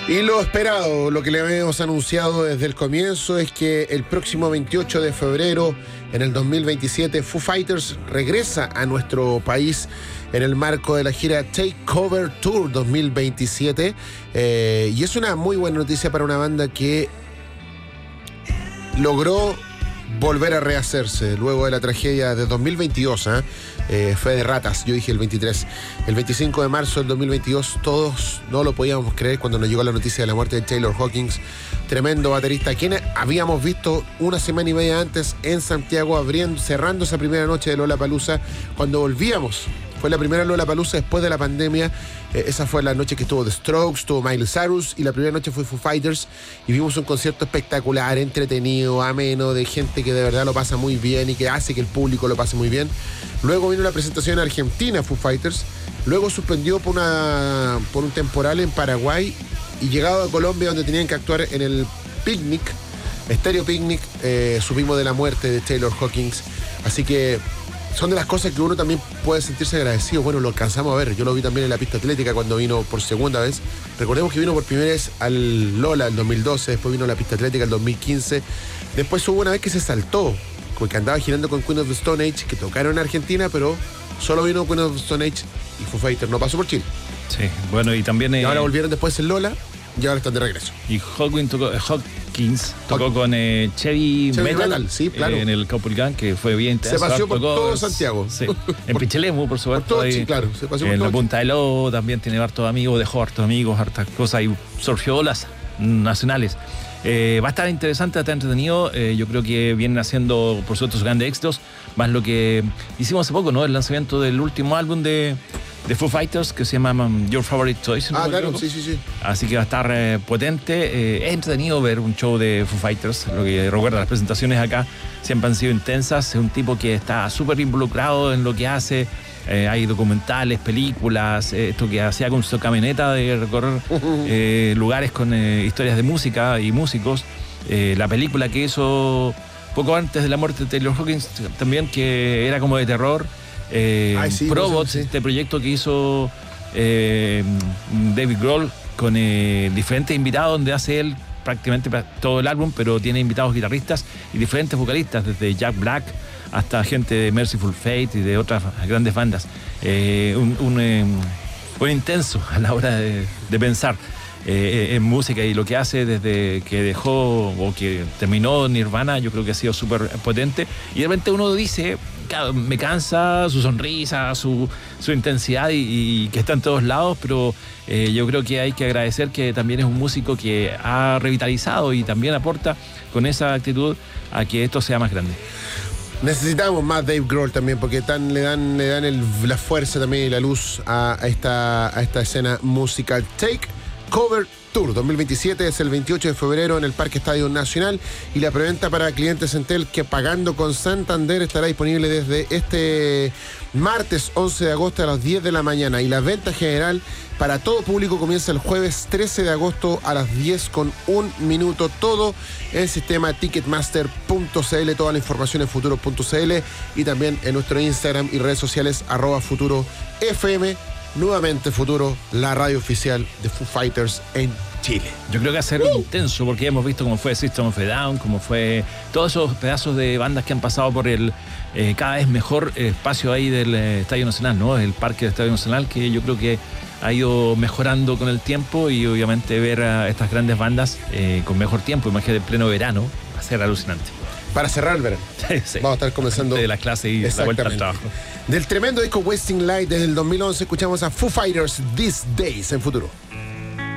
Y lo esperado, lo que le habíamos anunciado desde el comienzo, es que el próximo 28 de febrero, en el 2027, Foo Fighters regresa a nuestro país en el marco de la gira Takeover Tour 2027. Y es una muy buena noticia para una banda que logró volver a rehacerse luego de la tragedia de 2022. Fue de ratas, yo dije el 23. El 25 de marzo del 2022, todos no lo podíamos creer cuando nos llegó la noticia de la muerte de Taylor Hawkins, tremendo baterista, quien habíamos visto una semana y media antes en Santiago, cerrando esa primera noche de Lollapalooza, cuando volvíamos. Fue la primera Lollapalooza después de la pandemia. Esa fue la noche que estuvo The Strokes, estuvo Miley Cyrus, y la primera noche fue Foo Fighters, y vimos un concierto espectacular, entretenido, ameno, de gente que de verdad lo pasa muy bien y que hace que el público lo pase muy bien. Luego vino la presentación en Argentina, Foo Fighters, luego suspendió por un temporal en Paraguay, y llegado a Colombia, donde tenían que actuar en el Picnic, Stereo Picnic, supimos de la muerte de Taylor Hawkins. Así que son de las cosas que uno también puede sentirse agradecido. Bueno, lo alcanzamos a ver. Yo lo vi también en la pista atlética cuando vino por segunda vez. Recordemos que vino por primera vez al Lola el 2012, después vino a la pista atlética el 2015. Después hubo una vez que se saltó, porque andaba girando con Queen of the Stone Age, que tocaron en Argentina, pero solo vino Queen of the Stone Age y Foo Fighters no pasó por Chile. Sí, bueno, y también... Y ahora volvieron después el Lola y ahora están de regreso. Y Hawkins tocó con Chevy Metal, sí, claro. En el Capulcán, que fue bien intenso. Se paseó por todo Santiago. Sí. En Pichilemu, por supuesto. Por todo, sí, claro. Se paseó por en todo la Punta del Lobo también tiene hartos amigos, dejó hartos amigos, hartas cosas, y surgió olas nacionales. Va a estar interesante, va a estar entretenido. Yo creo que vienen haciendo, por supuesto, sus grandes éxitos, más lo que hicimos hace poco, ¿no? El lanzamiento del último álbum de Foo Fighters, que se llama Your Favorite Toys. ¿No? Claro, sí. Así que va a estar potente. Es entretenido ver un show de Foo Fighters. Lo que recuerda, las presentaciones acá siempre han sido intensas. Es un tipo que está súper involucrado en lo que hace. Hay documentales, películas, esto que hacía con su camioneta de recorrer lugares con historias de música y músicos. La película que hizo poco antes de la muerte de Taylor Hawkins también, que era como de terror. Probots, sí. Este proyecto que hizo David Grohl con diferentes invitados, donde hace él prácticamente todo el álbum, pero tiene invitados guitarristas y diferentes vocalistas, desde Jack Black hasta gente de Merciful Fate y de otras grandes bandas. Un intenso a la hora de pensar en música, y lo que hace desde que dejó o que terminó Nirvana, yo creo que ha sido súper potente. Y de repente uno dice, claro, me cansa su sonrisa, su intensidad y que está en todos lados, pero yo creo que hay que agradecer que también es un músico que ha revitalizado y también aporta con esa actitud a que esto sea más grande. Necesitamos más Dave Grohl también, porque le dan la fuerza también y la luz a esta escena musical. Takeover Tour 2027 es el 28 de febrero en el Parque Estadio Nacional, y la preventa para clientes Entel, que pagando con Santander, estará disponible desde este martes 11 de agosto a las 10 de la mañana, y la venta general para todo público comienza el jueves 13 de agosto a las 10 con un minuto. Todo en el sistema ticketmaster.cl, toda la información en futuro.cl y también en nuestro Instagram y redes sociales @FuturoFM. Nuevamente Futuro, la radio oficial de Foo Fighters en Chile. Yo creo que va a ser intenso, porque ya hemos visto cómo fue System of a Down, cómo fue todos esos pedazos de bandas que han pasado por el cada vez mejor espacio ahí del Estadio Nacional, ¿no? El parque del Estadio Nacional, que yo creo que ha ido mejorando con el tiempo, y obviamente ver a estas grandes bandas con mejor tiempo, imagínate, en pleno verano, va a ser alucinante. Para cerrar el verano. Sí. Vamos a estar comenzando de la clase y la vuelta al trabajo. Del tremendo disco Wasting Light desde el 2011, escuchamos a Foo Fighters These Days en Futuro.